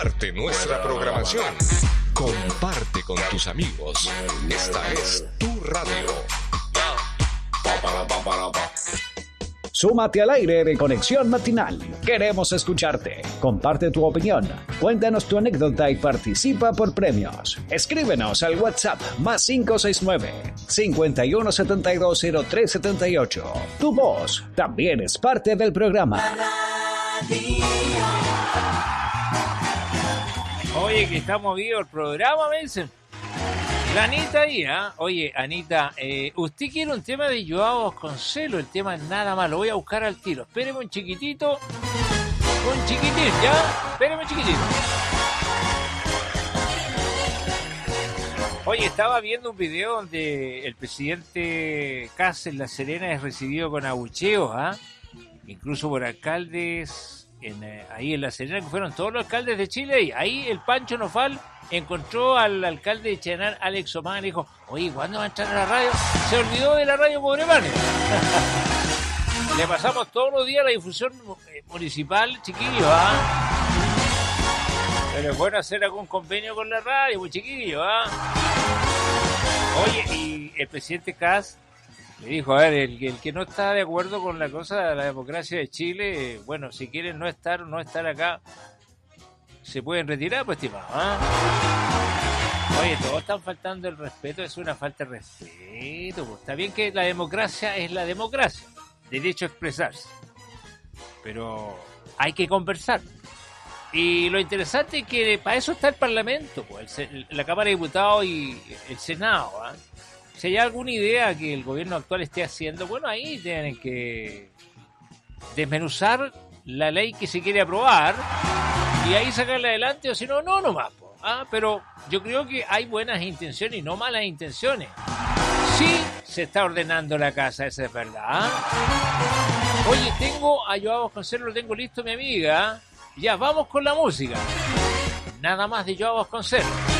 Comparte nuestra programación. Comparte con tus amigos. Esta es tu radio. Súmate al aire de Conexión Matinal. Queremos escucharte. Comparte tu opinión. Cuéntanos tu anécdota y participa por premios. Escríbenos al WhatsApp +569 51720378. Tu voz también es parte del programa. Oye, que está movido el programa, me dicen. La Anita ahí, ¿eh? Oye, Anita, usted quiere un tema de Joao Vasconcelos, el tema es nada más, lo voy a buscar al tiro. Espéreme un chiquitito, ¿ya? Espéreme un chiquitito. Oye, estaba viendo un video donde el presidente Kast en La Serena es recibido con abucheos, ¿ah? Incluso por alcaldes ahí en La Serena, que fueron todos los alcaldes de Chile, y ahí el Pancho Nofal encontró al alcalde de Chenan, Alex Omán, y le dijo: oye, ¿cuándo va a entrar a la radio? Se olvidó de la radio, pobre man. Le pasamos todos los días la difusión municipal, chiquillo, ¿ah? Pero es bueno hacer algún convenio con la radio, pues, chiquillo, ¿ah? Oye, y el presidente Kast le dijo: a ver, el que no está de acuerdo con la cosa de la democracia de Chile, bueno, si quieren no estar acá, se pueden retirar, pues, estimado, ¿ah? Oye, todos están faltando el respeto, es una falta de respeto, pues. Está bien que la democracia es la democracia, derecho a expresarse, pero hay que conversar. Y lo interesante es que para eso está el Parlamento, pues, la Cámara de Diputados y el Senado, ¿ah? Si hay alguna idea que el gobierno actual esté haciendo, bueno, ahí tienen que desmenuzar la ley que se quiere aprobar y ahí sacarla adelante, o si no, no nomás. ¿Ah? Pero yo creo que hay buenas intenciones y no malas intenciones. Sí se está ordenando la casa, esa es verdad. ¿Ah? Oye, tengo a Joao Vasconcelos, lo tengo listo, mi amiga. Ya, vamos con la música. Nada más de Joao Vasconcelos.